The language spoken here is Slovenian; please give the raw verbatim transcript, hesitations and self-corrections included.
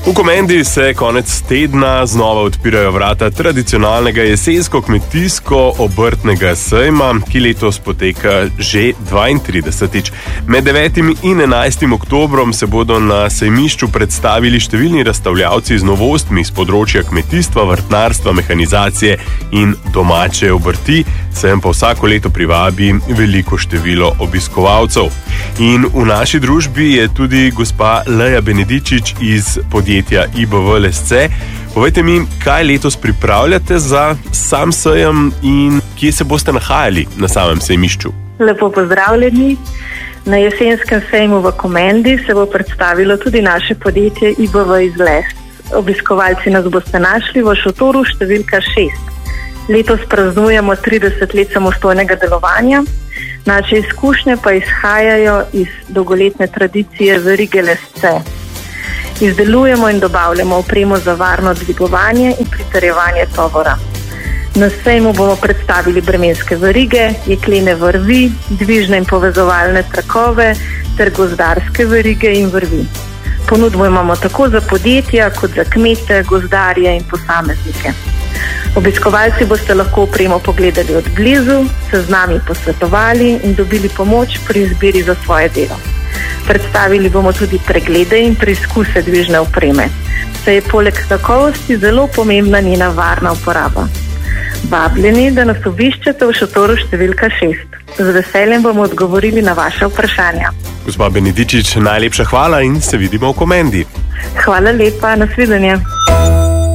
V Komendi se konec tedna znova odpirajo vrata tradicionalnega jesensko-kmetijsko-obrtnega sejma, ki letos poteka že dvaintridesetič. Med devetim in enajstim oktobrom se bodo na sejmišču predstavili številni razstavljavci z novostmi z področja kmetijstva, vrtnarstva, mehanizacije in domače obrti. Sejem pa vsako leto privabi veliko število obiskovalcev. In v naši družbi je tudi gospa Leja Benedičič iz podjetja I B V Lesce. Povejte mi, kaj letos pripravljate za sam sejem in kje se boste nahajali na samem sejmišču? Lepo pozdravljeni. Na jesenskem sejmu v Komendi se bo predstavilo tudi naše podjetje I B V iz Lesc. Obiskovalci nas boste našli v šotoru številka šest. Letos praznujemo trideset let samostojnega delovanja. Naše izkušnje pa izhajajo iz dolgoletne tradicije verige Lesce. Izdelujemo in dobavljamo opremo za varno dvigovanje in pritrjevanje tovora. Na sejmu bomo predstavili bremenske verige, jeklene vrvi, dvižne in povezovalne trakove ter gozdarske verige in vrvi. Ponudbo imamo tako za podjetja kot za kmete, gozdarje in posameznike. Obiskovalci boste lahko opremo pogledali od blizu, se z nami posvetovali in dobili pomoč pri izbiri za svoje delo. Predstavili bomo tudi preglede in preizkuse dvižne opreme, saj je poleg kakovosti zelo pomembna njena varna uporaba. Vabljeni, da nas obiščete v šotoru številka šest. Z veseljem bomo odgovorili na vaše vprašanja. Gospa Benedičič, najlepša hvala in se vidimo v Komendi. Hvala lepa, nasvidenje.